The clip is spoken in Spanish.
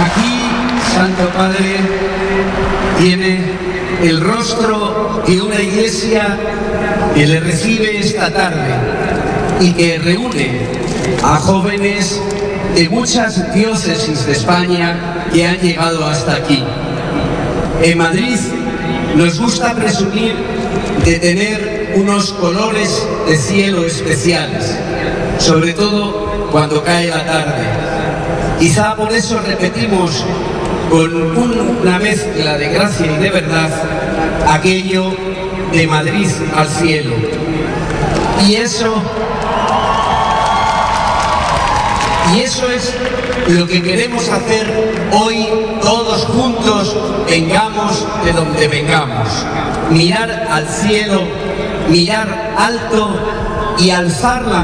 Aquí, Santo Padre, tiene el rostro de una iglesia que le recibe esta tarde y que reúne a jóvenes de muchas diócesis de España que han llegado hasta aquí. En Madrid nos gusta presumir de tener unos colores de cielo especiales, sobre todo cuando cae la tarde. Quizá por eso repetimos con una mezcla de gracia y de verdad aquello de Madrid al cielo. Y eso es lo que queremos hacer hoy todos juntos, vengamos de donde vengamos. Mirar al cielo, mirar alto y alzar la